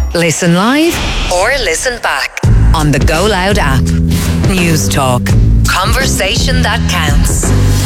Listen live or listen back on the Go Loud app. News Talk. Conversation that counts.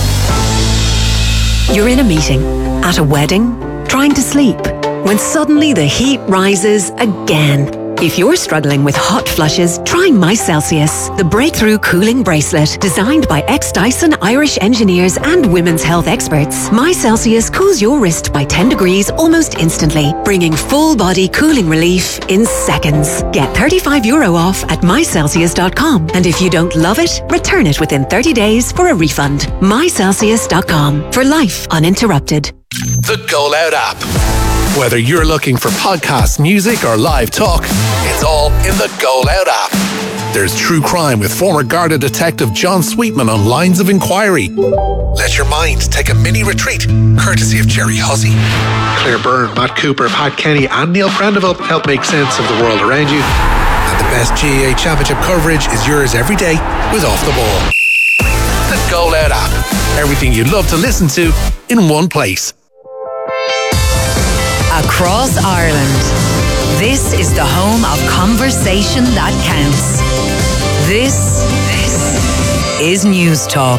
You're in a meeting, at a wedding, trying to sleep, when suddenly the heat rises again. If you're struggling with hot flushes, try My Celsius, the breakthrough cooling bracelet designed by ex-Dyson Irish engineers and women's health experts. My Celsius cools your wrist by 10 degrees almost instantly, bringing full-body cooling relief in seconds. Get €35 off at mycelsius.com, and if you don't love it, return it within 30 days for a refund. mycelsius.com, for life uninterrupted. The Go Loud app. Whether you're looking for podcasts, music, or live talk, it's all in the Go Loud app. There's true crime with former Garda detective John Sweetman on Lines of Inquiry. Let your mind take a mini retreat, courtesy of Jerry Hussey. Claire Byrne, Matt Cooper, Pat Kenny, and Neil Prendeville help make sense of the world around you. And the best GAA Championship coverage is yours every day with Off the Ball. The Go Loud app. Everything you love to listen to in one place. Across Ireland, this is the home of conversation that counts. This is News Talk.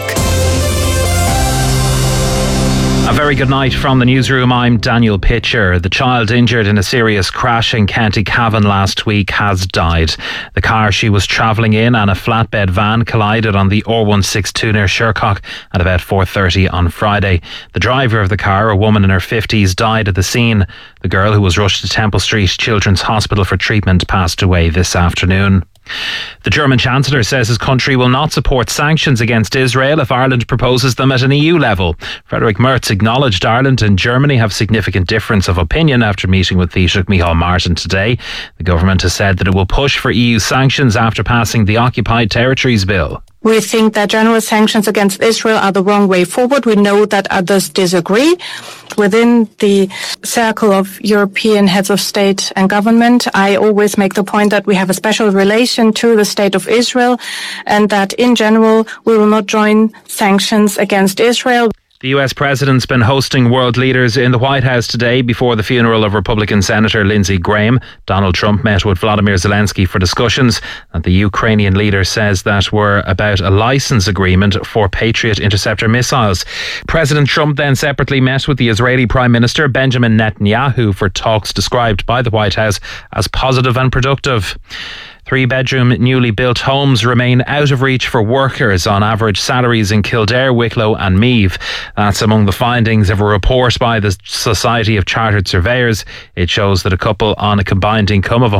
A very good night from the newsroom. I'm Daniel Pitcher. The child injured in a serious crash in County Cavan last week has died. The car she was travelling in and a flatbed van collided on the R162 near Shercock at about 4:30 on Friday. The driver of the car, a woman in her 50s, died at the scene. The girl, who was rushed to Temple Street Children's Hospital for treatment, passed away this afternoon. The German Chancellor says his country will not support sanctions against Israel if Ireland proposes them at an EU level. Friedrich Merz acknowledged Ireland and Germany have significant difference of opinion after meeting with Taoiseach Micheál Martin today. The government has said that it will push for EU sanctions after passing the Occupied Territories Bill. We think that general sanctions against Israel are the wrong way forward. We know that others disagree. Within the circle of European heads of state and government, I always make the point that we have a special relation to the state of Israel and that in general we will not join sanctions against Israel. The US President's been hosting world leaders in the White House today before the funeral of Republican Senator Lindsey Graham. Donald Trump met with Vladimir Zelensky for discussions, and the Ukrainian leader says that were about a license agreement for Patriot interceptor missiles. President Trump then separately met with the Israeli Prime Minister Benjamin Netanyahu for talks described by the White House as positive and productive. 3-bedroom newly built homes remain out of reach for workers on average salaries in Kildare, Wicklow and Meath. That's among the findings of a report by the Society of Chartered Surveyors. It shows that a couple on a combined income of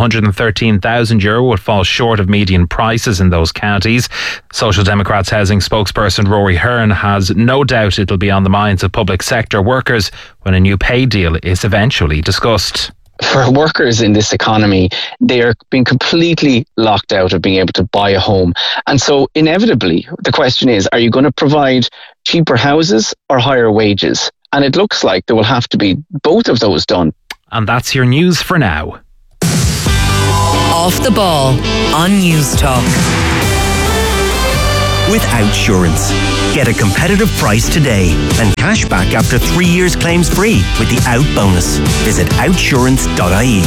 €113,000 would fall short of median prices in those counties. Social Democrats housing spokesperson Rory Hearn has no doubt it'll be on the minds of public sector workers when a new pay deal is eventually discussed. For workers in this economy, they are being completely locked out of being able to buy a home. And so inevitably, the question is, are you going to provide cheaper houses or higher wages? And it looks like there will have to be both of those done. And that's your news for now. Off the Ball on News Talk. With Outsurance. Get a competitive price today and cash back after 3 years claims free with the Out bonus. Visit outsurance.ie.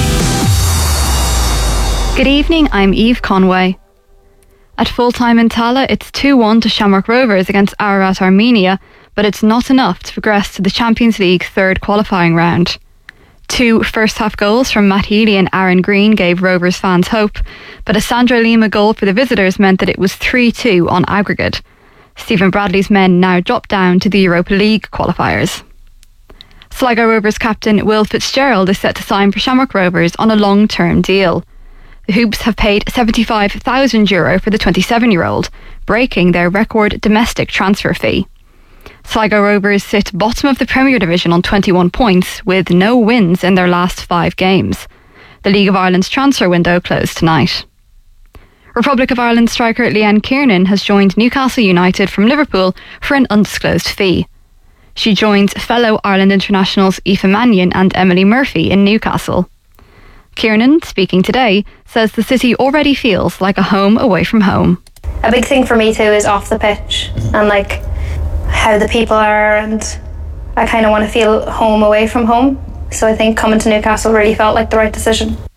Good evening, I'm Eve Conway. At full-time in Tala, it's 2-1 to Shamrock Rovers against Ararat Armenia, but it's not enough to progress to the Champions League third qualifying round. 2 first-half goals from Matt Healy and Aaron Green gave Rovers fans hope, but a Sandro Lima goal for the visitors meant that it was 3-2 on aggregate. Stephen Bradley's men now drop down to the Europa League qualifiers. Sligo Rovers captain Will Fitzgerald is set to sign for Shamrock Rovers on a long-term deal. The Hoops have paid €75,000 for the 27-year-old, breaking their record domestic transfer fee. Sligo Rovers sit bottom of the Premier Division on 21 points with no wins in their last 5 games. The League of Ireland's transfer window closed tonight. Republic of Ireland striker Leanne Kiernan has joined Newcastle United from Liverpool for an undisclosed fee. She joins fellow Ireland internationals Aoife Mannion and Emily Murphy in Newcastle. Kiernan, speaking today, says the city already feels like a home away from home. A big thing for me too is off the pitch and like how the people are, and I kind of want to feel home away from home. So I think coming to Newcastle really felt like the right decision.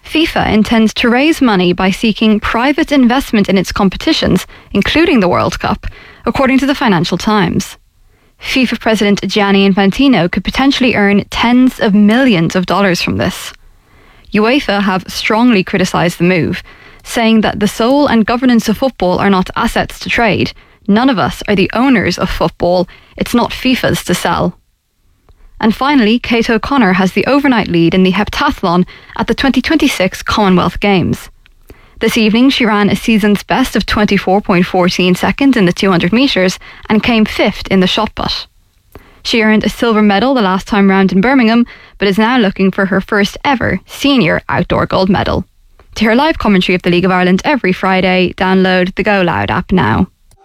FIFA intends to raise money by seeking private investment in its competitions, including the World Cup, according to the Financial Times. FIFA President Gianni Infantino could potentially earn tens of millions of dollars from this. UEFA have strongly criticised the move, saying that the soul and governance of football are not assets to trade. None of us are the owners of football. It's not FIFA's to sell. And finally, Kate O'Connor has the overnight lead in the heptathlon at the 2026 Commonwealth Games. This evening, she ran a season's best of 24.14 seconds in the 200 metres and came 5th in the shot put. She earned a silver medal the last time round in Birmingham, but is now looking for her first ever senior outdoor gold medal. To hear live commentary of the League of Ireland every Friday, download the Go Loud app now.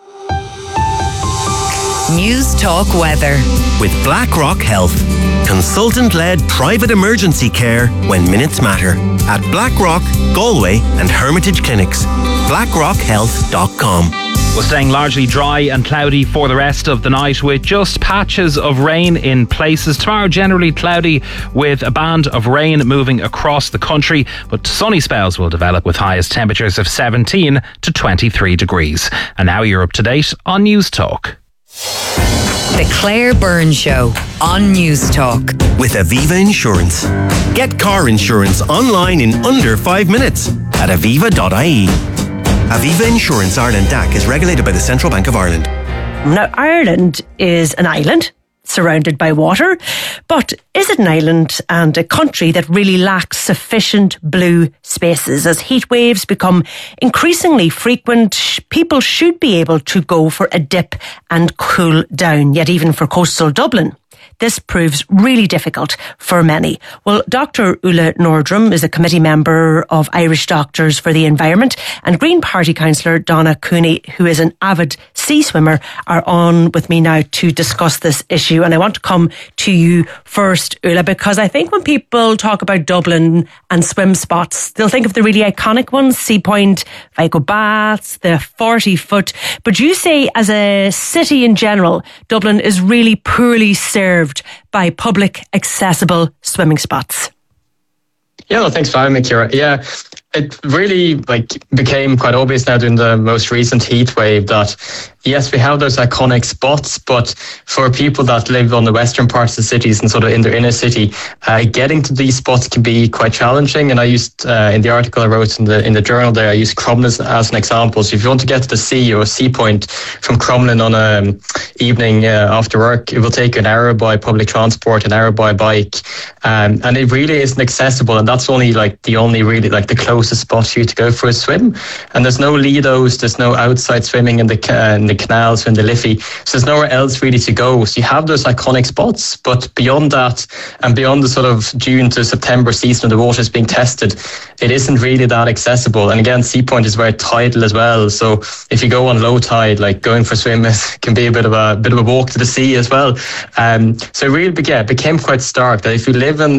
News Talk Weather. With BlackRock Health. Consultant-led private emergency care when minutes matter. At BlackRock, Galway and Hermitage Clinics. BlackRockHealth.com. Well, staying largely dry and cloudy for the rest of the night with just patches of rain in places. Tomorrow generally cloudy with a band of rain moving across the country, but sunny spells will develop with highest temperatures of 17 to 23 degrees. And now you're up to date on News Talk. The Claire Byrne Show on News Talk. With Aviva Insurance. Get car insurance online in under 5 minutes at aviva.ie. Aviva Insurance Ireland DAC is regulated by the Central Bank of Ireland. Now, Ireland is an island surrounded by water, but is it an island and a country that really lacks sufficient blue spaces? As heat waves become increasingly frequent, people should be able to go for a dip and cool down. Yet even for coastal Dublin, this proves really difficult for many. Well, Dr. Ulla Nordrum is a committee member of Irish Doctors for the Environment, and Green Party councillor Donna Cooney, who is an avid sea swimmer, are on with me now to discuss this issue. And I want to come to you first, Ulla, because I think when people talk about Dublin and swim spots, they'll think of the really iconic ones, Sea Point, Vico Baths, the 40-foot. But you say, as a city in general, Dublin is really poorly served by public accessible swimming spots. Yeah, well, thanks for having me, Ciara. Yeah, it really became quite obvious now during the most recent heat wave that yes, we have those iconic spots, but for people that live on the western parts of the cities and sort of in the inner city, getting to these spots can be quite challenging. And I used in the article I wrote in the journal there, I used Crumlin as an example. So if you want to get to the sea or Sea Point from Crumlin on a evening after work, it will take you an hour by public transport, an hour by bike, and it really isn't accessible. And that's only the closest spot for you to go for a swim. And there's no Lidos, there's no outside swimming in the canals, in the Liffey, so there's nowhere else really to go. So you have those iconic spots, but beyond that, and beyond the sort of June to September season when the water is being tested, it isn't really that accessible. And again, Sea Point is very tidal as well, so if you go on low tide, like going for a swim can be a bit of a walk to the sea as well. So it really became quite stark that if you live in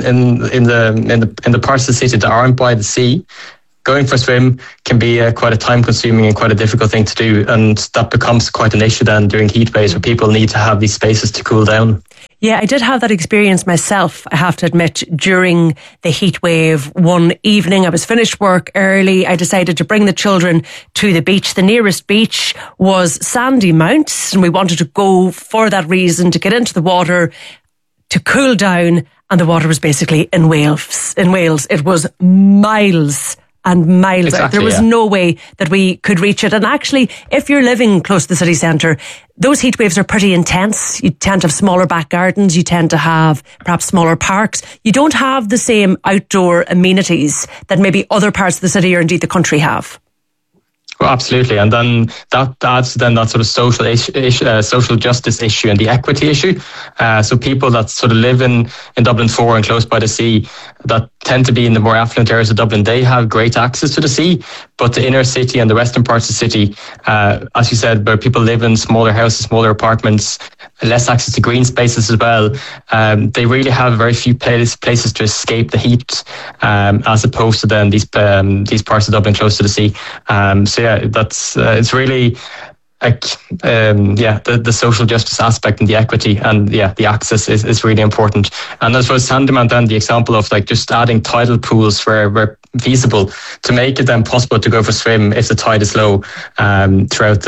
the parts of the city that aren't by the sea, going for a swim can be quite a time-consuming and quite a difficult thing to do, and that becomes quite an issue then during heat waves where people need to have these spaces to cool down. Yeah, I did have that experience myself, I have to admit, during the heat wave. One evening, I was finished work early. I decided to bring the children to the beach. The nearest beach was Sandy Mount, and we wanted to go for that reason, to get into the water, to cool down, and the water was basically in Wales. It was miles and miles out. There was no way that we could reach it. And actually, if you're living close to the city centre, those heat waves are pretty intense. You tend to have smaller back gardens. You tend to have perhaps smaller parks. You don't have the same outdoor amenities that maybe other parts of the city or indeed the country have. Well, absolutely, and then that adds to that sort of social justice issue and the equity issue. So people that sort of live in Dublin 4 and close by the sea, that tend to be in the more affluent areas of Dublin, they have great access to the sea. But the inner city and the western parts of the city, as you said, where people live in smaller houses, smaller apartments, less access to green spaces as well, they really have very few places to escape the heat, as opposed to then these parts of Dublin close to the sea. So yeah, that's it's really the social justice aspect and the equity and the access is really important. And I suppose tantamount then the example of like just adding tidal pools where feasible to make it then possible to go for a swim if the tide is low throughout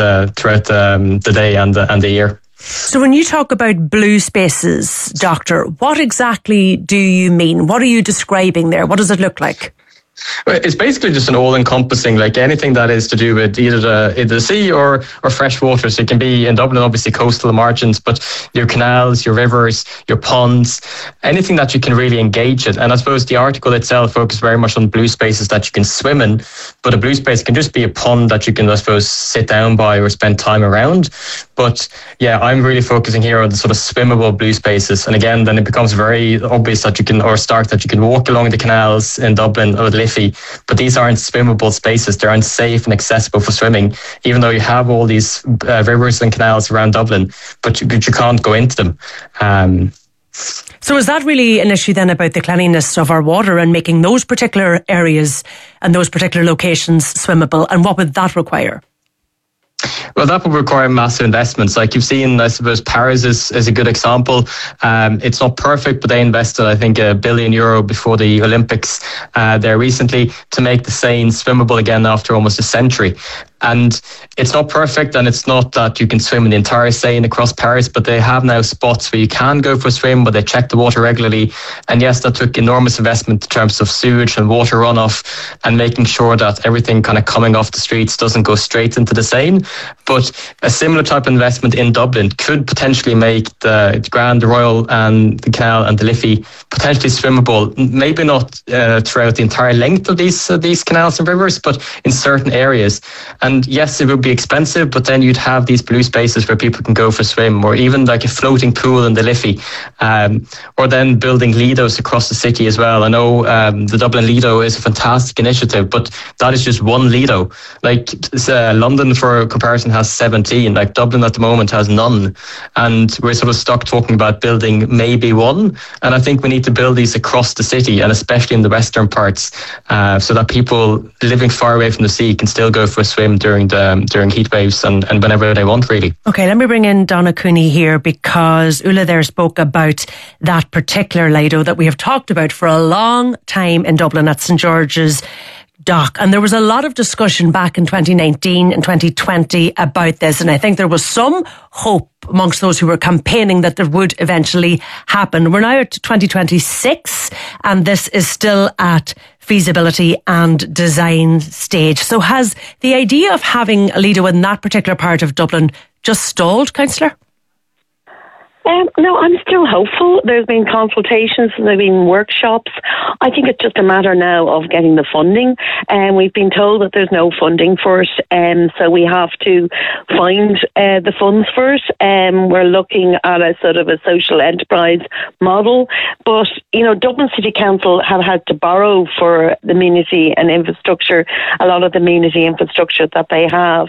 the day and the year. So when you talk about blue spaces, Doctor, what exactly do you mean? What are you describing there? What does it look like? It's basically just an all-encompassing, like anything that is to do with either the sea or fresh water. So it can be in Dublin, obviously coastal margins, but your canals, your rivers, your ponds, anything that you can really engage in. And I suppose the article itself focused very much on blue spaces that you can swim in, but a blue space can just be a pond that you can, I suppose, sit down by or spend time around. But yeah, I'm really focusing here on the sort of swimmable blue spaces. And again, then it becomes very obvious that you can walk along the canals in Dublin or Liffey, but these aren't swimmable spaces. They aren't safe and accessible for swimming, even though you have all these rivers and canals around Dublin, but you can't go into them. So is that really an issue then about the cleanliness of our water and making those particular areas and those particular locations swimmable? And what would that require? Well, that would require massive investments. Like you've seen, I suppose Paris is a good example. It's not perfect, but they invested, I think, €1 billion before the Olympics there recently to make the Seine swimmable again after almost a century. And it's not perfect, and it's not that you can swim in the entire Seine across Paris, but they have now spots where you can go for a swim, where they check the water regularly. And yes, that took enormous investment in terms of sewage and water runoff and making sure that everything kind of coming off the streets doesn't go straight into the Seine. But a similar type of investment in Dublin could potentially make the Grand, the Royal and the Canal and the Liffey potentially swimmable, maybe not throughout the entire length of these canals and rivers, but in certain areas. And yes, it would be expensive, but then you'd have these blue spaces where people can go for a swim, or even like a floating pool in the Liffey, or then building Lidos across the city as well. I know the Dublin Lido is a fantastic initiative, but that is just one Lido. Like London, for comparison, has 17. Like Dublin at the moment has none. And we're sort of stuck talking about building maybe one. And I think we need to build these across the city, and especially in the western parts, so that people living far away from the sea can still go for a swim during heat waves and whenever they want, really. Okay, let me bring in Donna Cooney here, because Ulla there spoke about that particular Lido that we have talked about for a long time in Dublin at St. George's Dock. And there was a lot of discussion back in 2019 and 2020 about this. And I think there was some hope amongst those who were campaigning that there would eventually happen. We're now at 2026 and this is still at feasibility and design stage. So has the idea of having a Lido in that particular part of Dublin just stalled, Councillor? No, I'm still hopeful. There's been consultations and there have been workshops. I think it's just a matter now of getting the funding. And we've been told that there's no funding for it. So we have to find the funds for it. We're looking at a sort of a social enterprise model. But, you know, Dublin City Council have had to borrow for the amenity and infrastructure, a lot of the amenity infrastructure that they have.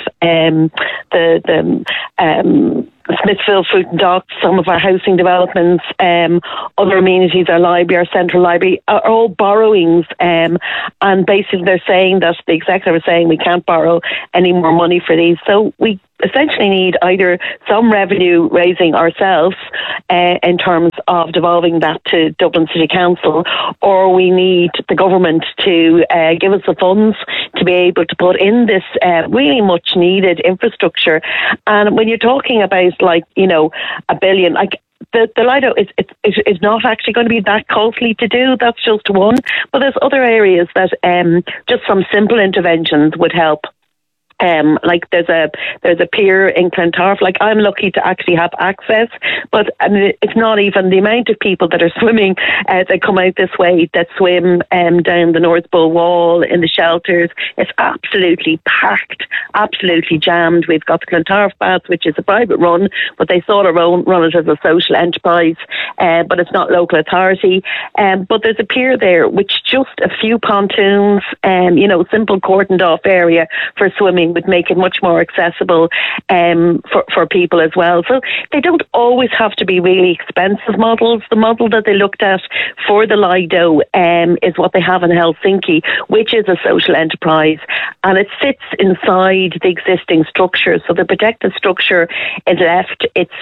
Smithfield Fruit and Docks, some of our housing developments, other amenities, our library, our central library, are all borrowings. And basically they're saying that the executive is saying we can't borrow any more money for these. So we essentially need either some revenue raising ourselves in terms of devolving that to Dublin City Council, or we need the government to give us the funds to be able to put in this really much needed infrastructure. And when you're talking about like, you know, $1 billion, like the Lido is not actually going to be that costly to do. That's just one. But there's other areas that just some simple interventions would help. Like there's a pier in Clontarf. Like I'm lucky to actually have access, but I mean, it's not even the amount of people that are swimming that come out this way, that swim down the North Bull Wall in the shelters. It's absolutely packed, absolutely jammed. We've got the Clontarf Baths, which is a private run, but they sort of run it as a social enterprise, but it's not local authority. But there's a pier there, which just a few pontoons, you know, simple cordoned off area for swimming design would make it much more accessible for people as well. So they don't always have to be really expensive models. The model that they looked at for the Lido is what they have in Helsinki, which is a social enterprise, and it sits inside the existing structure. So the protected structure is left. It's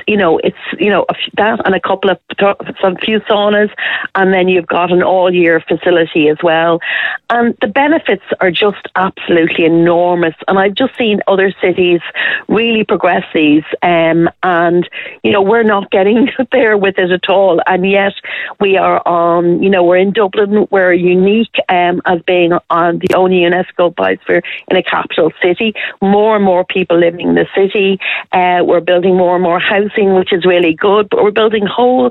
that and a couple of some few saunas, and then you've got an all-year facility as well. And the benefits are just absolutely enormous. And I've just seen other cities really progress these, and we're not getting there with it at all. And yet we are on. We're in Dublin. We're unique as being on the only UNESCO biosphere in a capital city. More and more people living in the city. We're building more and more housing, which is really good. But we're building whole,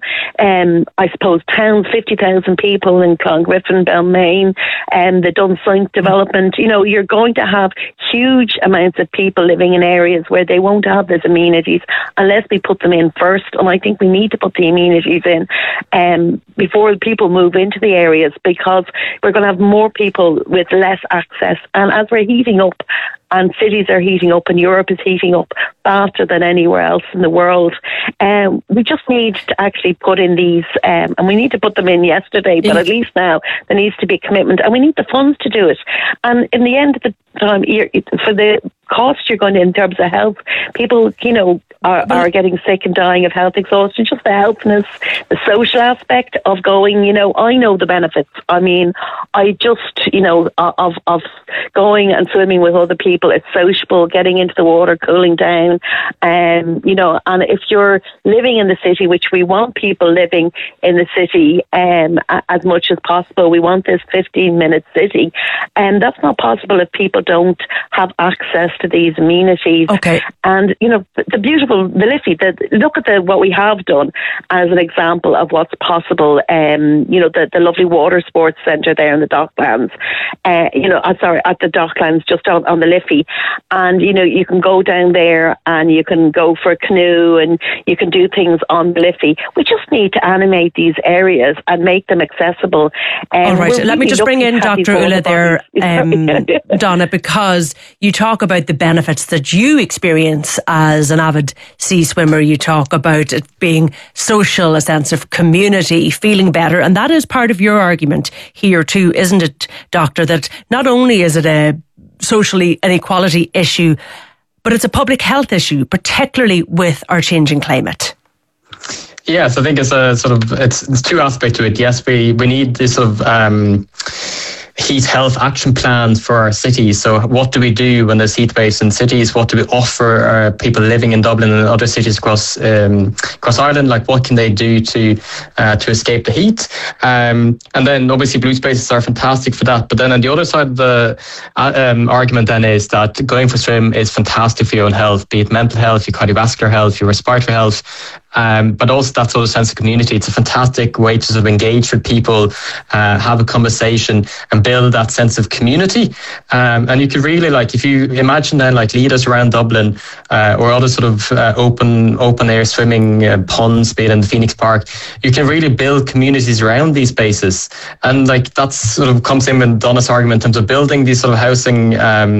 towns, 50,000 people in Clongriffin, Balmain, the Dunsink development. You're going to have huge amounts of people living in areas where they won't have these amenities unless we put them in first. And I think we need to put the amenities in before people move into the areas, because we're going to have more people with less access. And as we're heating up, and cities are heating up, and Europe is heating up faster than anywhere else in the world, we just need to actually put in these, and we need to put them in yesterday, but at least now there needs to be commitment, and we need the funds to do it. And in the end of the time, for the cost you're going to, in terms of health, people, are getting sick and dying of health exhaustion, just the healthness, the social aspect of going, I know the benefits. I mean, I just, of going and swimming with other people, it's sociable, getting into the water, cooling down, and if you're living in the city, which we want people living in the city as much as possible, we want this 15-minute city, and that's not possible if people don't have access to these amenities. Okay. And, the beautiful, the Liffey, look at what we have done as an example of what's possible. The lovely water sports centre there in the Docklands, at the Docklands just on the Liffey. And, you can go down there and you can go for a canoe and you can do things on the Liffey. We just need to animate these areas and make them accessible. All right, let me just bring in Dr. Ulla there, Donna, because you talk about the benefits that you experience as an avid sea swimmer. You talk about it being social, a sense of community, feeling better, and that is part of your argument here too, isn't it, Doctor, that not only is it a socially inequality issue, but it's a public health issue, particularly with our changing climate. Yes, I think it's a sort of, it's two aspects to it. Yes, we need this sort of heat health action plans for our cities. So what do we do when there's heat waves in cities? What do we offer people living in Dublin and other cities across Ireland? Like, what can they do to escape the heat? And then obviously blue spaces are fantastic for that. But then on the other side of the argument then is that going for a swim is fantastic for your own health, be it mental health, your cardiovascular health, your respiratory health. But also that sort of sense of community. It's a fantastic way to sort of engage with people, have a conversation and build that sense of community. And you could really, if you imagine then leaders around Dublin or other sort of open air swimming ponds, be it in the Phoenix Park, you can really build communities around these spaces. And that sort of comes in with Donna's argument in terms of building these sort of housing,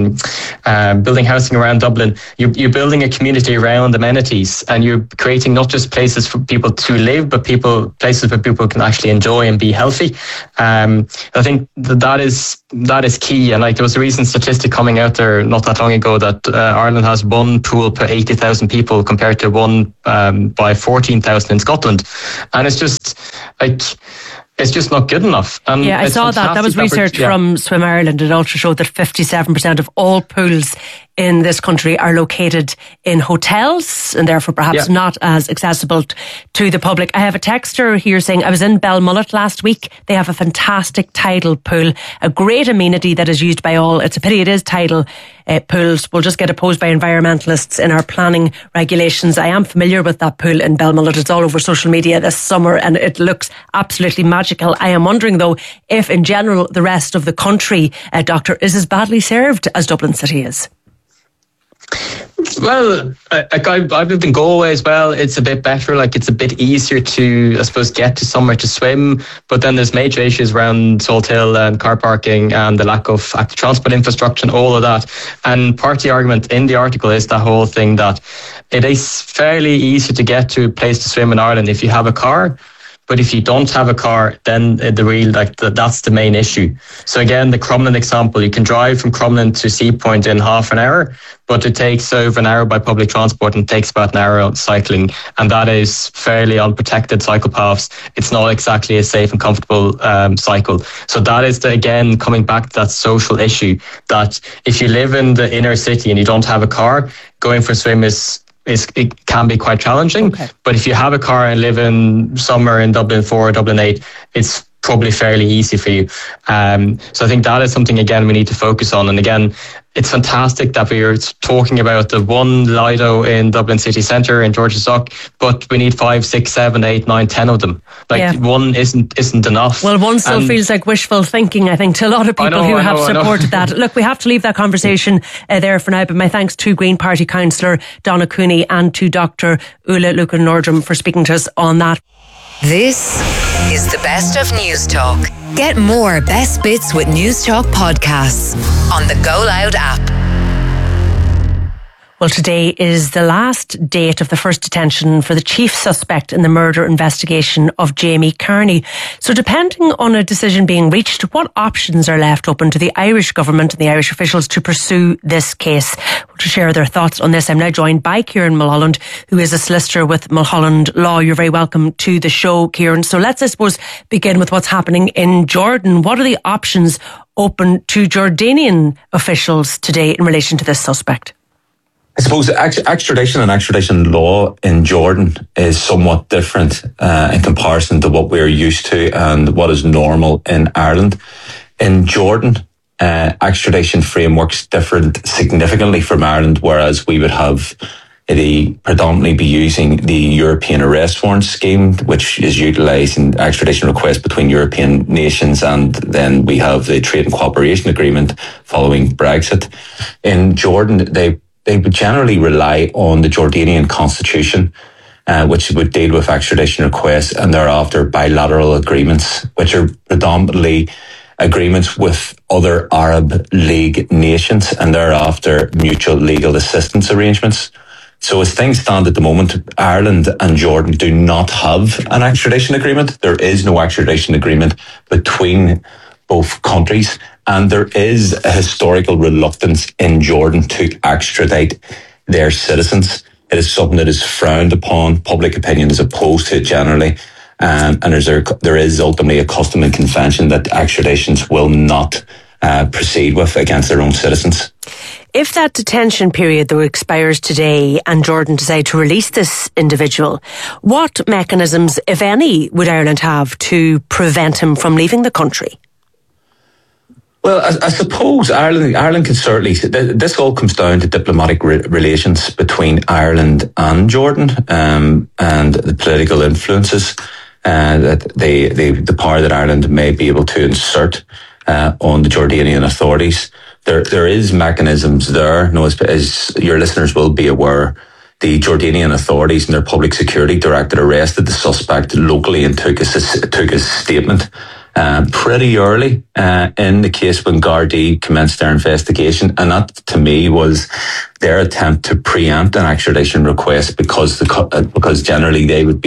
building housing around Dublin. You're building a community around amenities, and you're creating not just places for people to live, but places where people can actually enjoy and be healthy. I think that is key. And there was a recent statistic coming out there not that long ago that Ireland has one pool per 80,000 people compared to one by 14,000 in Scotland, and it's just not good enough. I saw that. That was research from Swim Ireland. It also showed that 57% of all pools in this country are located in hotels and therefore perhaps not as accessible to the public. I have a texter here saying, I was in Belmullet last week. They have a fantastic tidal pool, a great amenity that is used by all. It's a pity it is tidal pools. We'll just get opposed by environmentalists in our planning regulations. I am familiar with that pool in Belmullet. It's all over social media this summer and it looks absolutely magical. I am wondering though if in general the rest of the country, Doctor, is as badly served as Dublin City is. Well, I've lived in Galway as well. It's a bit better. Like, it's a bit easier to, I suppose, get to somewhere to swim. But then there's major issues around Salt Hill and car parking and the lack of active transport infrastructure and all of that. And part of the argument in the article is that whole thing that it is fairly easy to get to a place to swim in Ireland if you have a car. But if you don't have a car, then that's the main issue. So again, the Crumlin example, you can drive from Crumlin to Sea Point in half an hour, but it takes over an hour by public transport and takes about an hour cycling. And that is fairly unprotected cycle paths. It's not exactly a safe and comfortable cycle. So that is, again, coming back to that social issue, that if you live in the inner city and you don't have a car, going for a swim it can be quite challenging. Okay. But if you have a car and live in somewhere in Dublin 4 or Dublin 8, it's probably fairly easy for you. So I think that is something, again, we need to focus on. And again, it's fantastic that we are talking about the one Lido in Dublin city centre in George's Dock, but we need 5, 6, 7, 8, 9, 10 of them. One isn't enough. Well, one still feels like wishful thinking, I think, to a lot of people who have supported that. Look, we have to leave that conversation there for now, but my thanks to Green Party councillor Donna Cooney and to Dr. Ulla Lucan-Nordrum for speaking to us on that. This is the best of News Talk. Get more best bits with News Talk podcasts on the Go Loud app. Well, today is the last date of the first detention for the chief suspect in the murder investigation of Jamie Carney. So depending on a decision being reached, what options are left open to the Irish government and the Irish officials to pursue this case? Well, to share their thoughts on this, I'm now joined by Kieran Mulholland, who is a solicitor with Mulholland Law. You're very welcome to the show, Kieran. So let's, I suppose, begin with what's happening in Jordan. What are the options open to Jordanian officials today in relation to this suspect? I suppose extradition and extradition law in Jordan is somewhat different in comparison to what we're used to and what is normal in Ireland. In Jordan, extradition frameworks different significantly from Ireland, whereas we would have predominantly be using the European arrest warrant scheme, which is utilising extradition requests between European nations, and then we have the trade and cooperation agreement following Brexit. In Jordan, they would generally rely on the Jordanian constitution, which would deal with extradition requests, and thereafter bilateral agreements, which are predominantly agreements with other Arab League nations, and thereafter mutual legal assistance arrangements. So as things stand at the moment, Ireland and Jordan do not have an extradition agreement. There is no extradition agreement between both countries, and there is a historical reluctance in Jordan to extradite their citizens. It is something that is frowned upon. Public opinion is opposed to it generally, and there is ultimately a custom and convention that extraditions will not proceed with against their own citizens. If that detention period, though, expires today and Jordan decide to release this individual, what mechanisms, if any, would Ireland have to prevent him from leaving the country? Well, I suppose Ireland can certainly. This all comes down to diplomatic relations between Ireland and Jordan, and the political influences that the power that Ireland may be able to insert on the Jordanian authorities. There is mechanisms there. No, as your listeners will be aware, the Jordanian authorities and their public security director arrested the suspect locally and took his statement pretty early in the case when Gardaí commenced their investigation, and that to me was their attempt to preempt an extradition request because generally they would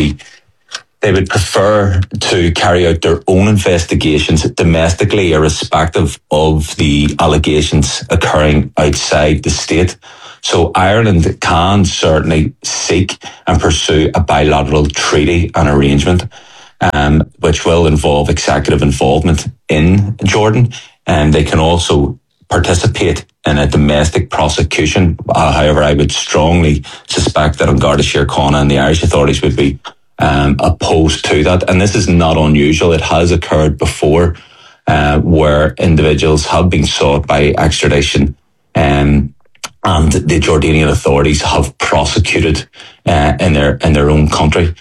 prefer to carry out their own investigations domestically, irrespective of the allegations occurring outside the state. So Ireland can certainly seek and pursue a bilateral treaty and arrangement, which will involve executive involvement in Jordan. And they can also participate in a domestic prosecution. However, I would strongly suspect that Garda Síochána and the Irish authorities would be opposed to that. And this is not unusual. It has occurred before where individuals have been sought by extradition and the Jordanian authorities have prosecuted in their own country.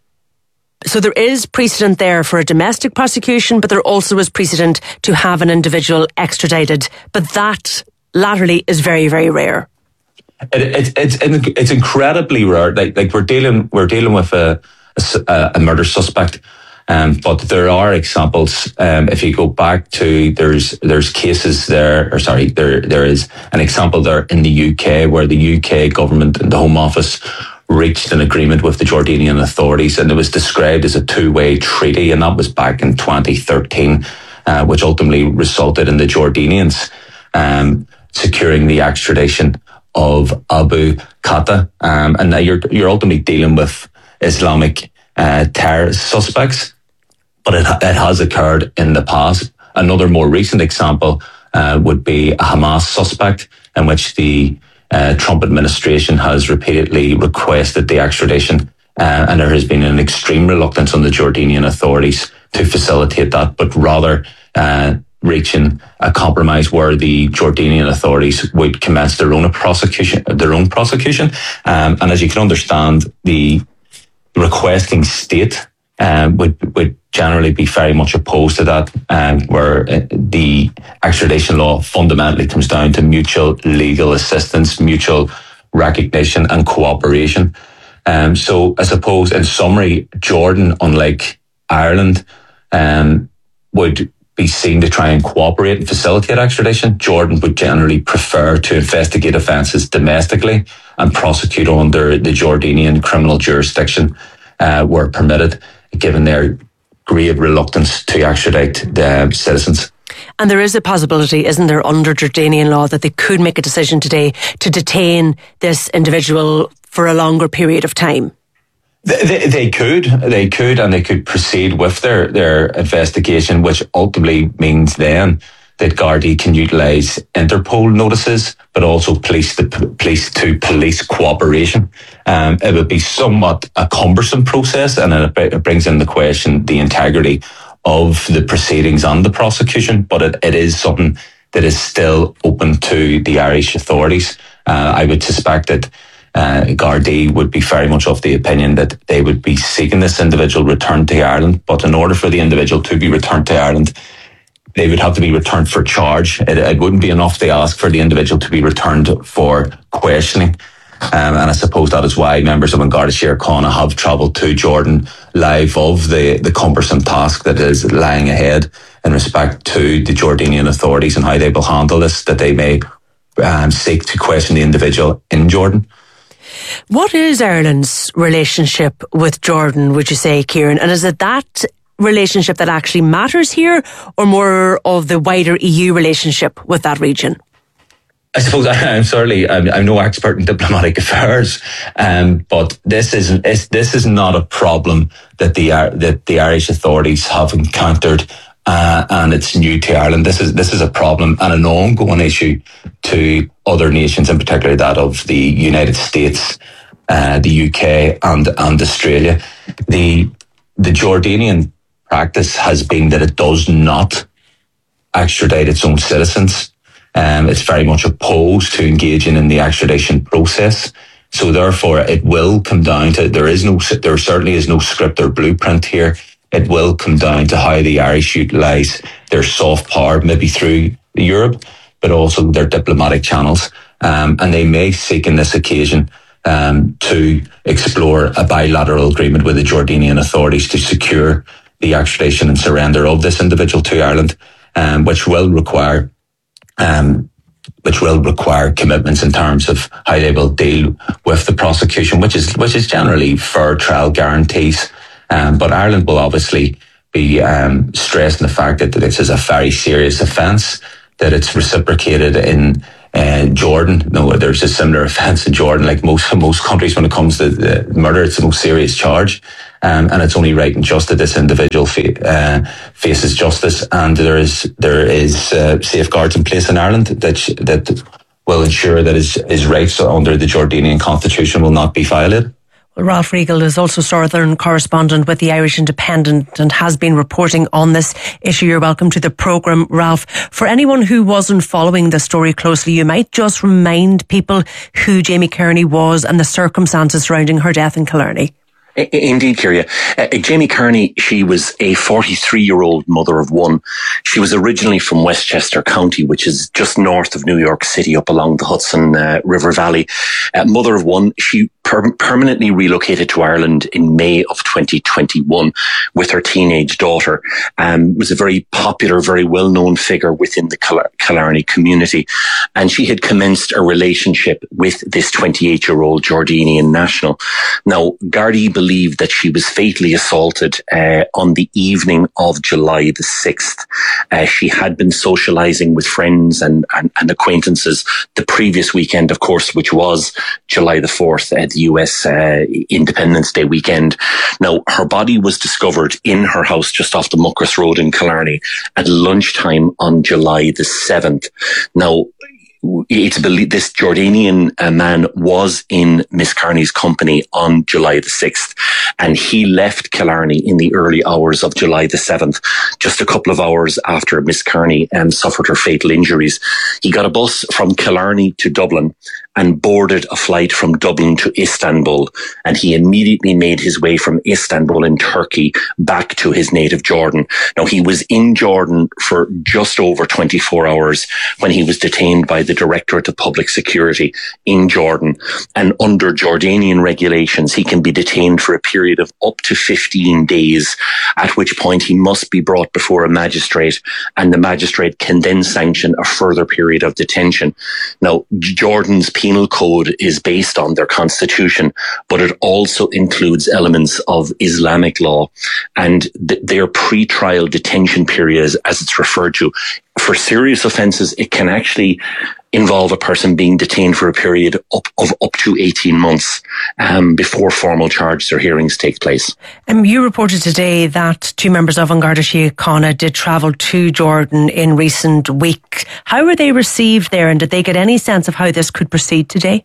So there is precedent there for a domestic prosecution, but there also is precedent to have an individual extradited. But that latterly is very, very rare. It's incredibly rare. Like we're dealing with a murder suspect. But there are examples. If you go back to there's cases there, there is an example there in the UK where the UK government and the Home Office reached an agreement with the Jordanian authorities, and it was described as a two-way treaty, and that was back in 2013, which ultimately resulted in the Jordanians securing the extradition of Abu Qatta, and now you're ultimately dealing with Islamic terrorist suspects. But it has occurred in the past. Another more recent example would be a Hamas suspect, in which the Trump administration has repeatedly requested the extradition, and there has been an extreme reluctance on the Jordanian authorities to facilitate that, but rather reaching a compromise where the Jordanian authorities would commence their own prosecution. And as you can understand, the requesting state would generally be very much opposed to that, where the extradition law fundamentally comes down to mutual legal assistance, mutual recognition and cooperation. So I suppose in summary, Jordan, unlike Ireland, would be seen to try and cooperate and facilitate extradition. Jordan would generally prefer to investigate offences domestically and prosecute under the Jordanian criminal jurisdiction where permitted, given their grave reluctance to extradite the citizens. And there is a possibility, isn't there, under Jordanian law that they could make a decision today to detain this individual for a longer period of time? They could, and they could proceed with their investigation, which ultimately means then that Gardaí can utilise Interpol notices, but also police cooperation. It would be somewhat a cumbersome process, and it brings in the question the integrity of the proceedings and the prosecution, but it is something that is still open to the Irish authorities. I would suspect that Gardaí would be very much of the opinion that they would be seeking this individual returned to Ireland, but in order for the individual to be returned to Ireland, they would have to be returned for charge. It wouldn't be enough to ask for the individual to be returned for questioning. And I suppose that is why members of An Garda Síochána have travelled to Jordan live of the cumbersome task that is lying ahead in respect to the Jordanian authorities and how they will handle this, that they may seek to question the individual in Jordan. What is Ireland's relationship with Jordan, would you say, Kieran? And is it that relationship that actually matters here, or more of the wider EU relationship with that region? I suppose I'm no expert in diplomatic affairs, but this is not a problem that the Irish authorities have encountered, and it's new to Ireland. This is a problem and an ongoing issue to other nations, in particular that of the United States, the UK, and Australia. The Jordanian practice has been that it does not extradite its own citizens. It's very much opposed to engaging in the extradition process. So therefore, it will come down to, there certainly is no script or blueprint here. It will come down to how the Irish utilise their soft power, maybe through Europe, but also their diplomatic channels. And they may seek in this occasion to explore a bilateral agreement with the Jordanian authorities to secure the extradition and surrender of this individual to Ireland, which will require commitments in terms of how they will deal with the prosecution, which is generally fair trial guarantees. But Ireland will obviously be stressing the fact that this is a very serious offence, that it's reciprocated in Jordan. No, there's a similar offence in Jordan, like most countries when it comes to murder. It's the most serious charge, and it's only right and just that this individual faces justice, and there is safeguards in place in Ireland that will ensure that his rights under the Jordanian constitution will not be violated. Ralph Riegel is also Southern correspondent with the Irish Independent and has been reporting on this issue. You're welcome to the programme, Ralph. For anyone who wasn't following the story closely, you might just remind people who Jamie Kearney was and the circumstances surrounding her death in Killarney. Indeed, Kyria. Jamie Kearney, she was a 43-year-old mother of one. She was originally from Westchester County, which is just north of New York City, up along the Hudson River Valley. Mother of one, she permanently relocated to Ireland in May of 2021 with her teenage daughter. Was a very popular, very well-known figure within the Killarney community. And she had commenced a relationship with this 28-year-old Jordanian national. Now, Gardaí believed that she was fatally assaulted on the evening of July the 6th. She had been socialising with friends and acquaintances the previous weekend, of course, which was July the 4th, the US Independence Day weekend. Now, her body was discovered in her house just off the Muckross Road in Killarney at lunchtime on July the 7th. Now, it's believed this Jordanian man was in Miss Kearney's company on July the 6th, and he left Killarney in the early hours of July the 7th, just a couple of hours after Miss Kearney suffered her fatal injuries. He got a bus from Killarney to Dublin and boarded a flight from Dublin to Istanbul, and he immediately made his way from Istanbul in Turkey back to his native Jordan. Now, he was in Jordan for just over 24 hours when he was detained by the Directorate of Public Security in Jordan, and under Jordanian regulations, he can be detained for a period of up to 15 days, at which point he must be brought before a magistrate, and the magistrate can then sanction a further period of detention. Now, Jordan's penal code is based on their constitution, but it also includes elements of Islamic law, and their pre-trial detention period, as it's referred to, for serious offences, it can actually involve a person being detained for a period of up to 18 months before formal charges or hearings take place. You reported today that two members of An Garda Síochána did travel to Jordan in recent weeks. How were they received there, and did they get any sense of how this could proceed today?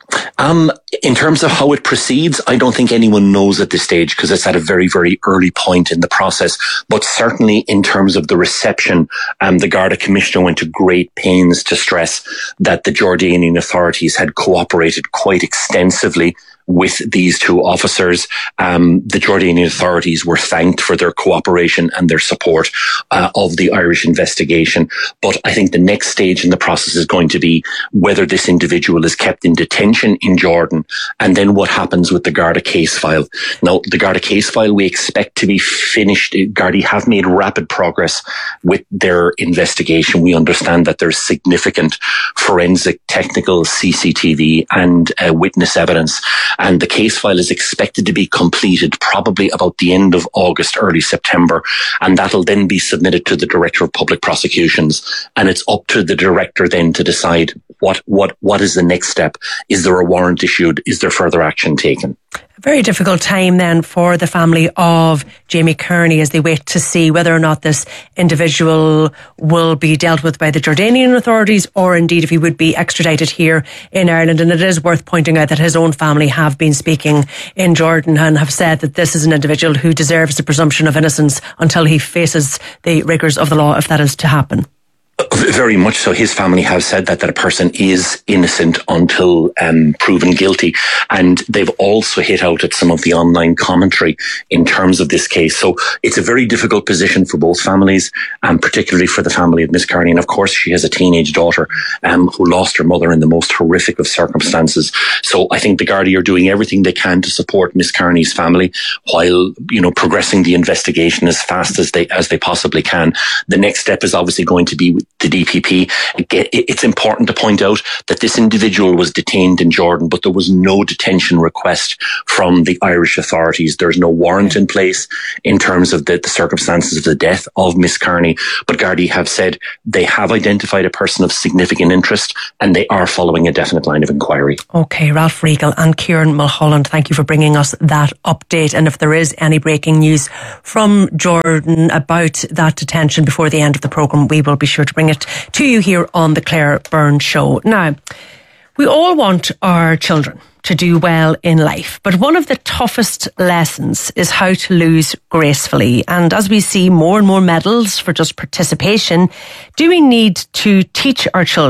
In terms of how it proceeds, I don't think anyone knows at this stage because it's at a very, very early point in the process. But certainly in terms of the reception, the Garda Commissioner went to great pains to stress that the Jordanian authorities had cooperated quite extensively with these two officers. The Jordanian authorities were thanked for their cooperation and their support of the Irish investigation. But I think the next stage in the process is going to be whether this individual is kept in detention in Jordan, and then what happens with the Garda case file. Now, the Garda case file we expect to be finished. Gardaí have made rapid progress with their investigation. We understand that there's significant forensic, technical, CCTV and witness evidence. And the case file is expected to be completed probably about the end of August, early September. And that'll then be submitted to the Director of Public Prosecutions. And it's up to the Director then to decide what is the next step. Is there a warrant issued? Is there further action taken? A very difficult time then for the family of Jamie Kearney as they wait to see whether or not this individual will be dealt with by the Jordanian authorities, or indeed if he would be extradited here in Ireland. And it is worth pointing out that his own family have been speaking in Jordan and have said that this is an individual who deserves the presumption of innocence until he faces the rigours of the law, if that is to happen. Very much so. His family have said that a person is innocent until proven guilty. And they've also hit out at some of the online commentary in terms of this case. So it's a very difficult position for both families, and particularly for the family of Miss Kearney. And of course, she has a teenage daughter who lost her mother in the most horrific of circumstances. So I think the Gardaí are doing everything they can to support Miss Kearney's family while, progressing the investigation as fast as they possibly can. The next step is obviously going to be the DPP. It's important to point out that this individual was detained in Jordan, but there was no detention request from the Irish authorities. There's no warrant in place in terms of the circumstances of the death of Miss Kearney. But Gardaí have said they have identified a person of significant interest and they are following a definite line of inquiry. Okay, Ralph Riegel and Kieran Mulholland, thank you for bringing us that update. And if there is any breaking news from Jordan about that detention before the end of the programme, we will be sure to bring it to you here on the Claire Byrne Show. Now, we all want our children to do well in life, but one of the toughest lessons is how to lose gracefully. And as we see more and more medals for just participation, do we need to teach our children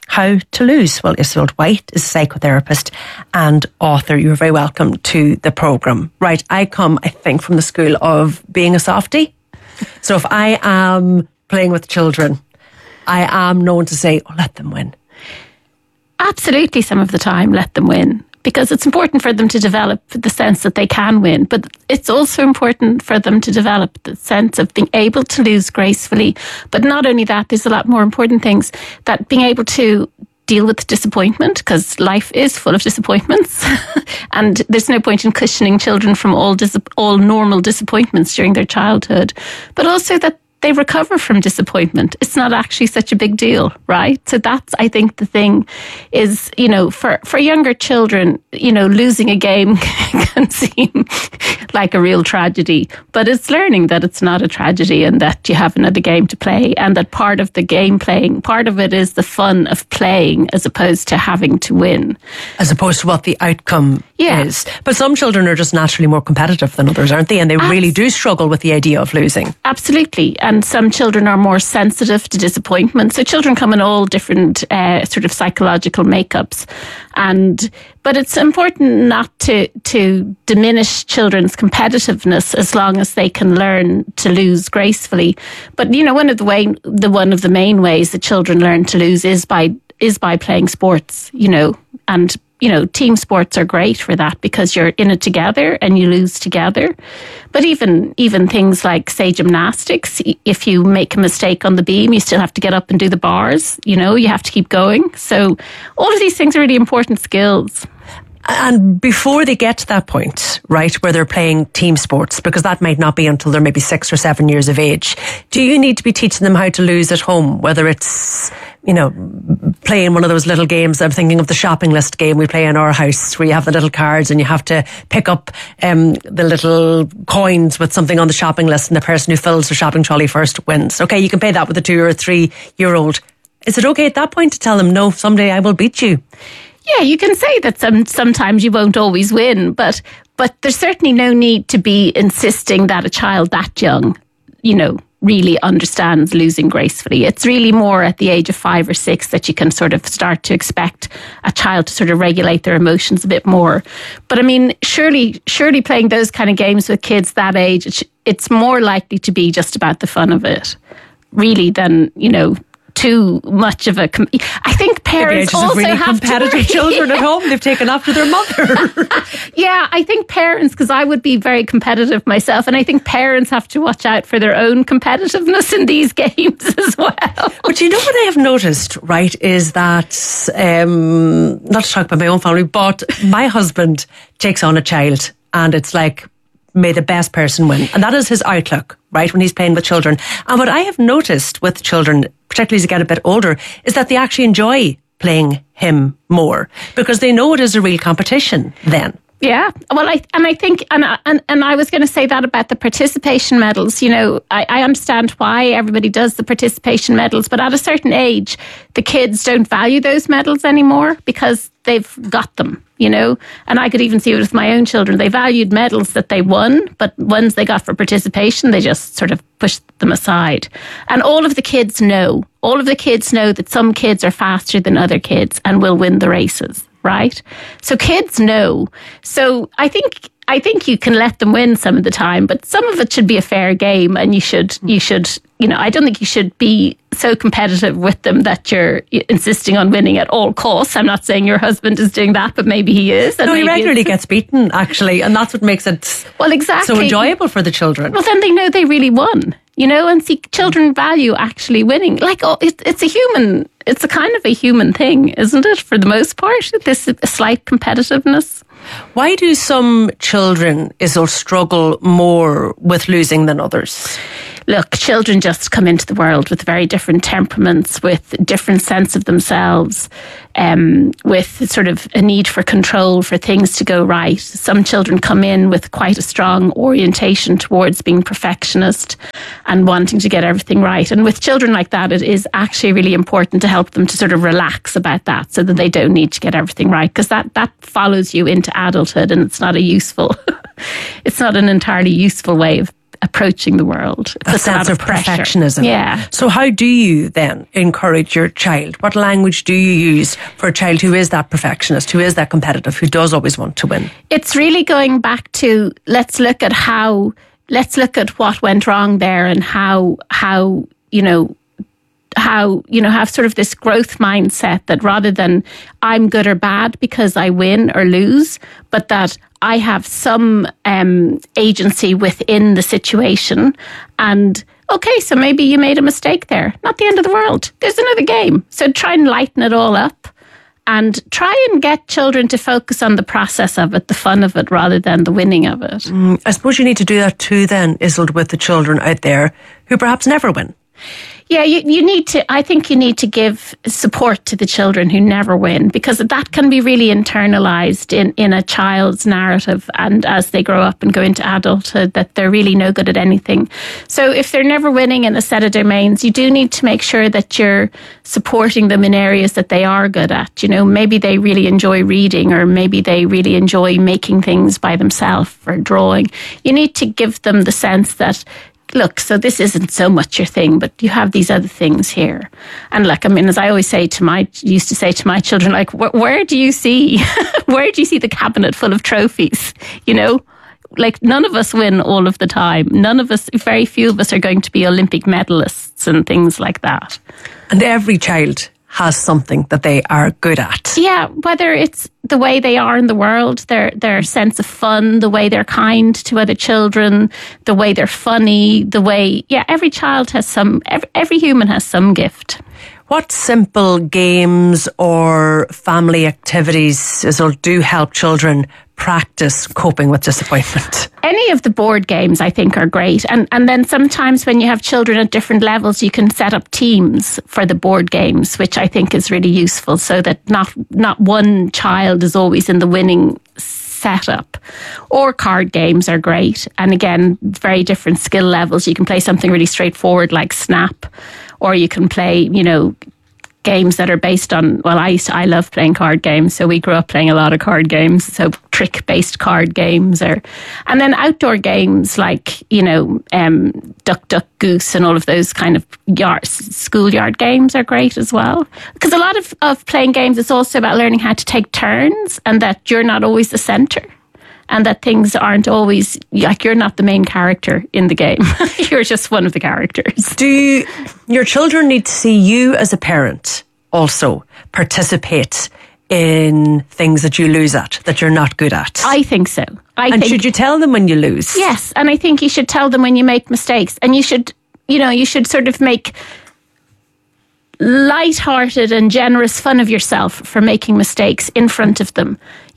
how to lose. Well, Iseult White is a psychotherapist and author. You're very welcome to the programme. Right, I come, I think, from the school of being a softie. So if I am playing with children, I am known to say, let them win. Absolutely, some of the time, let them win. Because it's important for them to develop the sense that they can win. But it's also important for them to develop the sense of being able to lose gracefully. But not only that, there's a lot more important things, that being able to deal with disappointment, because life is full of disappointments. And there's no point in cushioning children from all normal disappointments during their childhood. But also that they recover from disappointment. It's not actually such a big deal, right? So that's, I think, the thing is, for younger children, losing a game can seem like a real tragedy. But it's learning that it's not a tragedy and that you have another game to play, and that part of the game playing, part of it is the fun of playing as opposed to having to win. As opposed to what the outcome is. But some children are just naturally more competitive than others, aren't they? And they really do struggle with the idea of losing. Absolutely. And some children are more sensitive to disappointment. So children come in all different sort of psychological makeups. But it's important not to diminish children's competitiveness as long as they can learn to lose gracefully. But one of the main ways that children learn to lose is by playing sports, and team sports are great for that because you're in it together and you lose together. But even things like, say, gymnastics, if you make a mistake on the beam, you still have to get up and do the bars. You have to keep going. So all of these things are really important skills. And before they get to that point, right, where they're playing team sports, because that might not be until they're maybe 6 or 7 years of age, do you need to be teaching them how to lose at home? Whether it's, playing one of those little games. I'm thinking of the shopping list game we play in our house, where you have the little cards and you have to pick up the little coins with something on the shopping list, and the person who fills the shopping trolley first wins. Okay, you can play that with a 2 or 3 year old. Is it okay at that point to tell them, no, someday I will beat you? Yeah, you can say that sometimes you won't always win, but there's certainly no need to be insisting that a child that young, really understands losing gracefully. It's really more at the age of 5 or 6 that you can sort of start to expect a child to sort of regulate their emotions a bit more. But I mean, surely playing those kind of games with kids that age, it's more likely to be just about the fun of it, really, than, too much of a... I think parents also really have competitive children at home. They've taken after their mother. Yeah, I think parents, because I would be very competitive myself, and I think parents have to watch out for their own competitiveness in these games as well. But what I have noticed, right, is that, not to talk about my own family, but my husband takes on a child and it's like, may the best person win. And that is his outlook, right, when he's playing with children. And what I have noticed with children, particularly as they get a bit older, is that they actually enjoy playing him more because they know it is a real competition then. Yeah, well, I think I was going to say that about the participation medals. I understand why everybody does the participation medals, but at a certain age, the kids don't value those medals anymore because they've got them, And I could even see it with my own children. They valued medals that they won, but ones they got for participation, they just sort of pushed them aside. And all of the kids know that some kids are faster than other kids and will win the races. Right? So kids know. So I think you can let them win some of the time, but some of it should be a fair game, and you should, I don't think you should be so competitive with them that you're insisting on winning at all costs. I'm not saying your husband is doing that, but maybe he is. No, he regularly gets beaten, actually, and that's what makes it so enjoyable for the children. Well, then they know they really won. And see, children value actually winning. Like, it's a kind of a human thing, isn't it? For the most part, this slight competitiveness. Why do some children struggle more with losing than others? Look, children just come into the world with very different temperaments, with different sense of themselves, with sort of a need for control, for things to go right. Some children come in with quite a strong orientation towards being perfectionist and wanting to get everything right. And with children like that, it is actually really important to help them to sort of relax about that so that they don't need to get everything right, because that follows you into adulthood, and it's not an entirely useful way approaching the world. A sense of perfectionism. Yeah. So how do you then encourage your child? What language do you use for a child who is that perfectionist, who is that competitive, who does always want to win? It's really going back to let's look at what went wrong there and how have sort of this growth mindset that rather than I'm good or bad because I win or lose, but that I have some agency within the situation. And okay, so maybe you made a mistake there. Not the end of the world. There's another game. So try and lighten it all up and try and get children to focus on the process of it, the fun of it, rather than the winning of it. I suppose you need to do that too then, Isolde, with the children out there who perhaps never win. Yeah, you need to, I think you need to give support to the children who never win, because that can be really internalized in a child's narrative, and as they grow up and go into adulthood, that they're really no good at anything. So if they're never winning in a set of domains, you do need to make sure that you're supporting them in areas that they are good at. You know, maybe they really enjoy reading, or maybe they really enjoy making things by themselves or drawing. You need to give them the sense that, look, so this isn't so much your thing, but you have these other things here. And like, I mean, as I always used to say to my children, like, where do you see the cabinet full of trophies? You know, like none of us win all of the time. Very few of us are going to be Olympic medalists and things like that. And every child has something that they are good at. Yeah, whether it's the way they are in the world, their sense of fun, the way they're kind to other children, the way they're funny, every child has every human has some gift. What simple games or family activities do help children practice coping with disappointment? Any of the board games, I think, are great. And then sometimes when you have children at different levels, you can set up teams for the board games, which I think is really useful, so that not one child is always in the winning setup. Or card games are great. And again, very different skill levels. You can play something really straightforward like Snap, or you can play, games that are based on, I love playing card games, so we grew up playing a lot of card games, so trick-based card games, and then outdoor games like, Duck, Duck, Goose, and all of those kind of schoolyard games are great as well. Because a lot of playing games is also about learning how to take turns, and that you're not always the centre. And that things aren't always, like, you're not the main character in the game. You're just one of the characters. Do your children need to see you as a parent also participate in things that you lose at, that you're not good at? I think so. Should you tell them when you lose? Yes, and I think you should tell them when you make mistakes. And you should sort of make light-hearted and generous fun of yourself for making mistakes in front of them.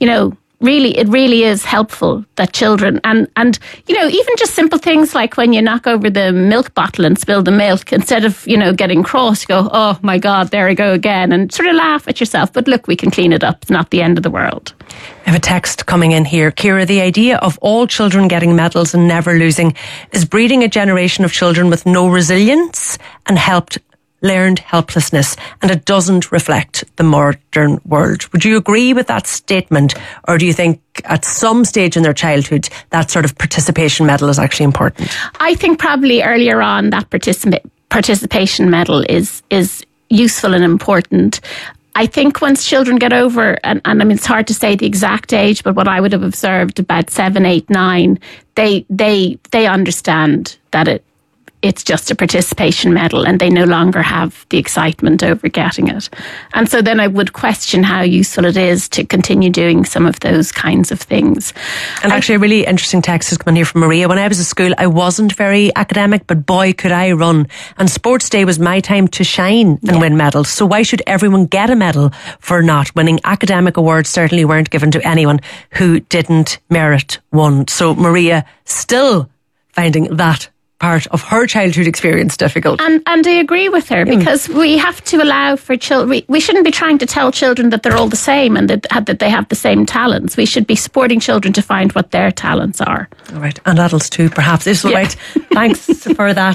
It really is helpful that children and even just simple things like when you knock over the milk bottle and spill the milk, instead of getting cross, you go, oh my God, there I go again, and sort of laugh at yourself. But look, we can clean it up. It's not the end of the world. I have a text coming in here. Ciara, the idea of all children getting medals and never losing is breeding a generation of children with no resilience and learned helplessness, and it doesn't reflect the modern world. Would you agree with that statement, or do you think at some stage in their childhood that sort of participation medal is actually important? I think probably earlier on that participation medal is useful and important. I think once children get over, and I mean, it's hard to say the exact age, but what I would have observed about 7, 8, 9, they understand that it's just a participation medal, and they no longer have the excitement over getting it. And so then I would question how useful it is to continue doing some of those kinds of things. And actually a really interesting text has come in here from Maria. When I was at school, I wasn't very academic, but boy, could I run. And sports day was my time to shine and win medals. So why should everyone get a medal for not winning? Academic awards certainly weren't given to anyone who didn't merit one. So Maria still finding that part of her childhood experience difficult. And I agree with her, because we have to allow for children, we shouldn't be trying to tell children that they're all the same and that they have the same talents. We should be supporting children to find what their talents are. All right, and adults too, perhaps. This is right. Thanks for that.